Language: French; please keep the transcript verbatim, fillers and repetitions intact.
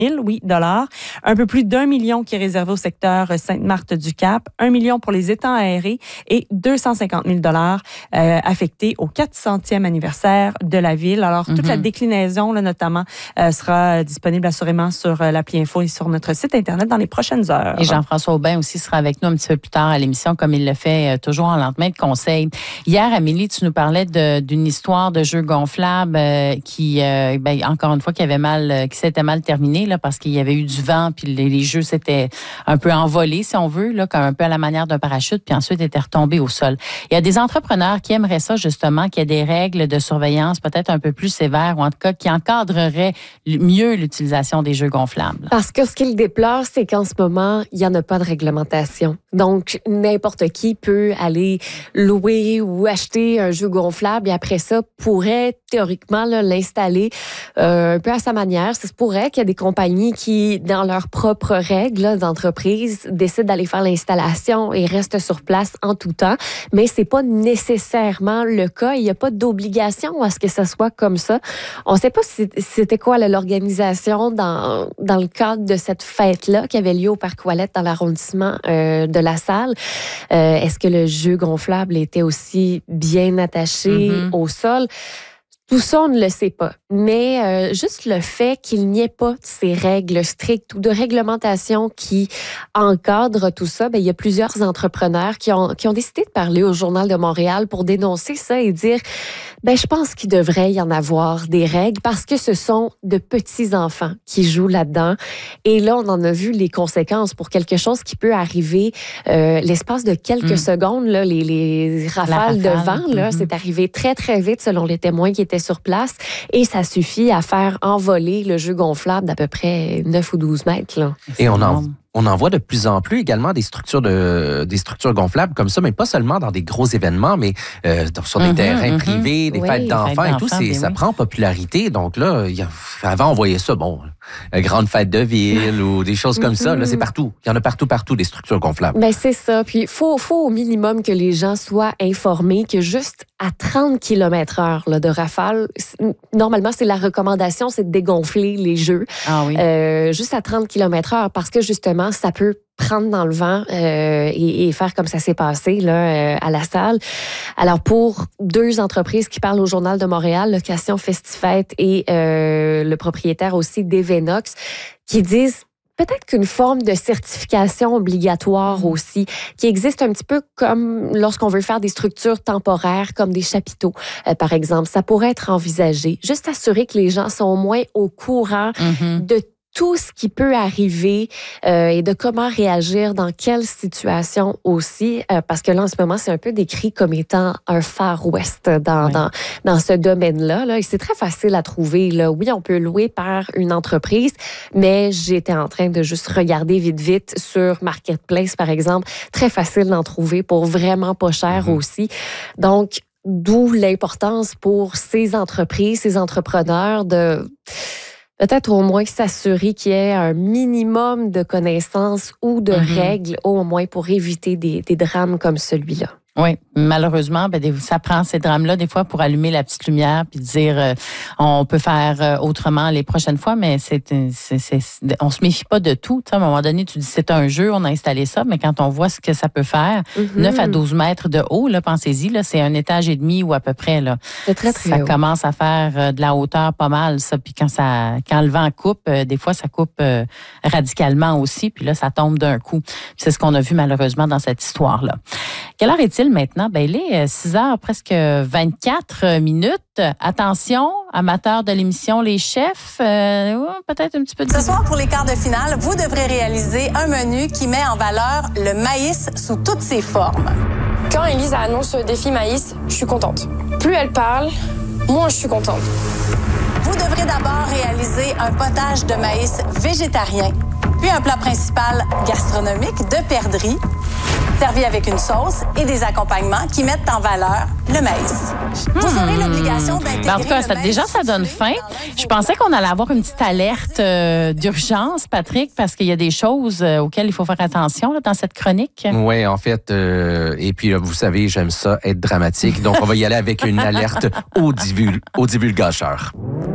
mille, oui, dollars. Un peu plus d'un million qui est réservé au secteur Sainte-Marthe-du-Cap, un million pour les étangs aérés et deux cent cinquante mille dollars euh, affectés au quatre centième anniversaire de la ville. Alors, toute mm-hmm. la déclinaison, là, notamment, euh, sera disponible assurément sur euh, l'appli Info et sur notre site Internet dans les prochaines heures. Et Jean-François Aubin aussi sera avec nous un petit peu plus tard à l'émission, comme il le fait euh, toujours en lendemain de conseil. Hier, Amélie, tu nous parlais de, d'une histoire de jeu gonflable euh, qui, euh, ben, encore une fois, qui avait mal, euh, qui s'était mal terminé là, parce qu'il y avait eu du vent, puis les, les jeux s'étaient un peu envolés, si on veut, là, comme un peu à la manière d'un parachute, puis ensuite étaient retombés au sol. Il y a des entrepreneurs qui aimeraient ça, justement, qu'il y ait des règles de surveillance peut-être un peu plus sévères, ou en tout cas qui encadreraient mieux l'utilisation des jeux gonflables. Parce que ce qu'ils déplorent, c'est qu'en ce moment, il n'y en a pas de réglementation. Donc, n'importe qui peut aller louer ou acheter un jeu gonflable et après ça, pourrait théoriquement là, l'installer euh, un peu à sa manière. Ça se pourrait qu'il y ait des compagnies qui, dans leurs propres règles là, d'entreprise, décident d'aller faire l'installation et restent sur place en tout temps. Mais c'est pas nécessairement le cas. Il n'y a pas d'obligation à ce que ça soit comme ça. On ne sait pas si c'était quoi là, l'organisation dans, dans le cadre de cette fête-là qui avait lieu au Parc Ouellette dans l'arrondissement euh, de La Salle. Euh, est-ce que le jeu gonflable était aussi bien attaché mm-hmm. au sol? Tout ça, on ne le sait pas. Mais euh, juste le fait qu'il n'y ait pas de ces règles strictes ou de réglementation qui encadrent tout ça, ben, il y a plusieurs entrepreneurs qui ont, qui ont décidé de parler au Journal de Montréal pour dénoncer ça et dire, ben, je pense qu'il devrait y en avoir des règles parce que ce sont de petits enfants qui jouent là-dedans. Et là, on en a vu les conséquences pour quelque chose qui peut arriver euh, l'espace de quelques mmh. secondes. Là, les, les rafales, rafale, de vent, là, mmh. c'est arrivé très, très vite selon les témoins qui étaient sur place et ça suffit à faire envoler le jeu gonflable d'à peu près neuf ou douze mètres. Là. Et on en, on en voit de plus en plus également des structures de des structures gonflables comme ça, mais pas seulement dans des gros événements, mais euh, sur des mm-hmm, terrains mm-hmm. privés, des oui, fêtes d'enfants et tout. C'est, ça oui. prend en popularité. Donc là, y a, avant, on voyait ça, bon, une grande fête de ville ou des choses comme mm-hmm. ça. Là, c'est partout. Il y en a partout, partout, des structures gonflables. Ben c'est ça. Puis, il faut, faut au minimum que les gens soient informés que juste à trente kilomètres heure là, de rafale, normalement, c'est la recommandation, c'est de dégonfler les jeux. Ah oui. Euh, juste à trente kilomètres heure parce que justement, ça peut prendre dans le vent euh, et, et faire comme ça s'est passé là, euh, à La Salle. Alors, pour deux entreprises qui parlent au Journal de Montréal, Location Festifête et euh, le propriétaire aussi d'Evenox, qui disent peut-être qu'une forme de certification obligatoire aussi, qui existe un petit peu comme lorsqu'on veut faire des structures temporaires, comme des chapiteaux, euh, par exemple. Ça pourrait être envisagé. Juste assurer que les gens sont au moins au courant mm-hmm. de tout ce qui peut arriver euh, et de comment réagir dans quelle situation aussi, euh, parce que là, en ce moment, c'est un peu décrit comme étant un Far West dans, oui. dans, dans ce domaine-là. Là. Et c'est très facile à trouver. Là. Oui, on peut louer par une entreprise, mais j'étais en train de juste regarder vite, vite sur Marketplace, par exemple. Très facile d'en trouver pour vraiment pas cher mm-hmm. aussi. Donc, d'où l'importance pour ces entreprises, ces entrepreneurs de... peut-être au moins s'assurer qu'il y ait un minimum de connaissances ou de mm-hmm. règles, au moins pour éviter des, des drames comme celui-là. Oui, malheureusement, ben, ça prend ces drames-là des fois pour allumer la petite lumière puis dire euh, on peut faire euh, autrement les prochaines fois, mais c'est, c'est, c'est, c'est on se méfie pas de tout. T'sais, à un moment donné, tu dis c'est un jeu, on a installé ça, mais quand on voit ce que ça peut faire, mm-hmm. neuf à douze mètres de haut, là, pensez-y, là, c'est un étage et demi ou à peu près. Là. C'est très, très ça haut. commence à faire euh, de la hauteur pas mal, ça. Puis quand ça, quand le vent coupe, euh, des fois, ça coupe euh, radicalement aussi, puis là, ça tombe d'un coup. Puis c'est ce qu'on a vu malheureusement dans cette histoire-là. Quelle heure est-il maintenant? Ben, il est six heures, presque vingt-quatre minutes. Attention, amateurs de l'émission Les Chefs, euh, peut-être un petit peu de... Ce soir, pour les quarts de finale, vous devrez réaliser un menu qui met en valeur le maïs sous toutes ses formes. Quand Élise annonce le défi maïs, je suis contente. Plus elle parle, moins je suis contente. Vous devrez d'abord réaliser un potage de maïs végétarien, puis un plat principal gastronomique de perdrix, servi avec une sauce et des accompagnements qui mettent en valeur le maïs. Vous aurez l'obligation d'intégrer ben en tout cas, ça, le déjà, ça donne faim. Je pensais qu'on allait avoir une petite alerte euh, d'urgence, Patrick, parce qu'il y a des choses euh, auxquelles il faut faire attention là, dans cette chronique. Oui, en fait, euh, et puis là, vous savez, j'aime ça être dramatique, donc on va y aller avec une alerte au, divul- au divulgateur.